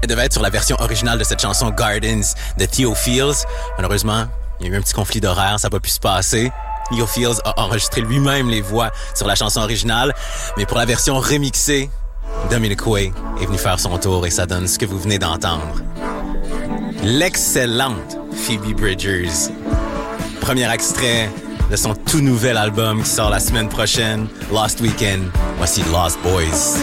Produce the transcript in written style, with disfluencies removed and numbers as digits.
devait être sur la version originale de cette chanson Gardens de Theo Fields. Malheureusement, il y a eu un petit conflit d'horaire, ça n'a pas pu se passer. Theo Fields a enregistré lui-même les voix sur la chanson originale, mais pour la version remixée, Dominic Way est venu faire son tour et ça donne ce que vous venez d'entendre. L'excellente Phoebe Bridgers. Premier extrait de son tout nouvel album qui sort la semaine prochaine, Lost Weekend. Voici Lost Boys.